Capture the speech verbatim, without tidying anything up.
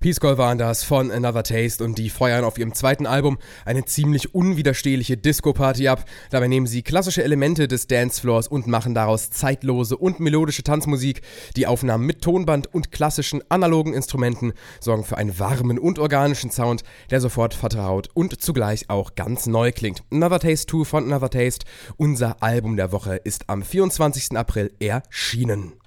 Peace Corps waren das von Another Taste und die feuern auf ihrem zweiten Album eine ziemlich unwiderstehliche Disco-Party ab. Dabei nehmen sie klassische Elemente des Dancefloors und machen daraus zeitlose und melodische Tanzmusik. Die Aufnahmen mit Tonband und klassischen analogen Instrumenten sorgen für einen warmen und organischen Sound, der sofort vertraut und zugleich auch ganz neu klingt. Another Taste zwei von Another Taste, unser Album der Woche, ist am vierundzwanzigsten April erschienen.